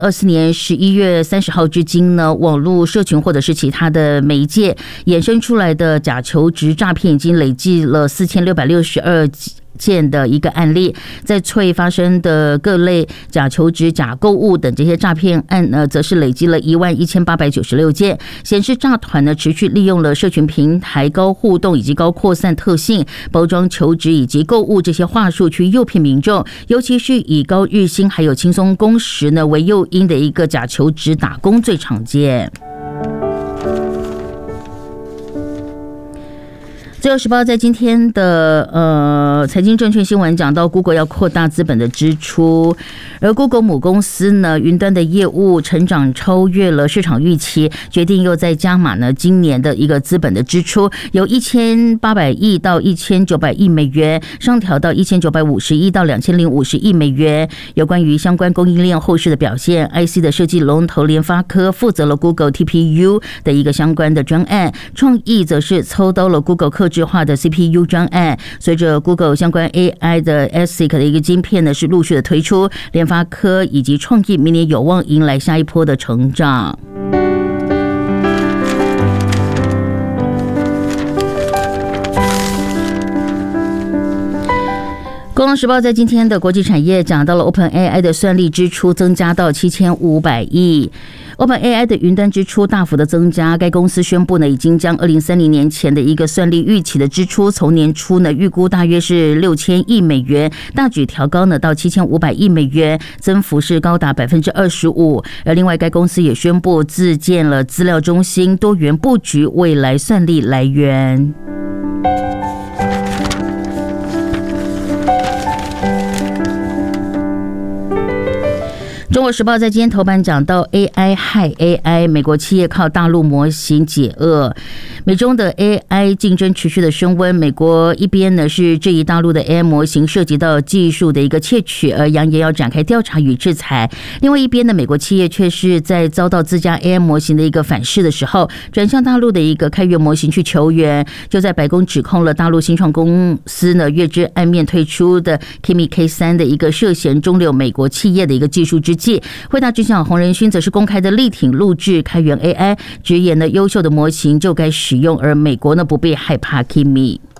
2024年11月30号至今呢，网络社群或者是其他的媒介衍生出来的假求职诈骗已经累计了4662件的一个案例，在翠发生的各类假求职、假购物等这些诈骗案呢，则是累积了11896件，显示诈团呢持续利用了社群平台高互动以及高扩散特性，包装求职以及购物这些话术去诱骗民众，尤其是以高日薪还有轻松工时呢为诱因的一个假求职打工最常见。自由时报在今天的财经证券新闻讲到 Google 要扩大资本的支出，而 Google 母公司呢云端的业务成长超越了市场预期，决定又再加码呢今年的一个资本的支出，由1800亿到1900亿美元上调到1950亿到2050亿美元。有关于相关供应链后市的表现， IC 的设计龙头联发科负责了 Google TPU 的一个相关的专案，创意则是抽到了 Google 客制化的 CPU 专案。随着 Google 相关 AI 的 ASIC 的一个晶片呢是陆续的推出，联发科以及创意明年有望迎来下一波的成长。工商时报在今天的国际产业讲到了 OpenAI 的算力支出增加到7500亿。OpenAI 的云端支出大幅的增加，该公司宣布呢，已经将2030年前的一个算力预期的支出，从年初呢预估大约是6000亿美元，大举调高呢到7500亿美元，增幅是高达25%。而另外，该公司也宣布自建了资料中心，多元布局未来算力来源。中国时报在今天头版讲到 AI 害 AI， 美国企业靠大陆模型解厄。美中的 AI 竞争持续的升温，美国一边呢是质疑大陆的 AI 模型涉及到技术的一个窃取，而扬言要展开调查与制裁。另外一边呢，美国企业却是在遭到自家 AI 模型的一个反噬的时候，转向大陆的一个开源模型去求援。就在白宫指控了大陆新创公司呢越之暗面推出的 Kimi K3 的一个涉嫌中流美国企业的一个技术之际，汇大执行长洪仁勋则是公开的力挺录制开源 AI， 直言呢优秀的模型就该使用，而美国呢不必害怕 Kimi。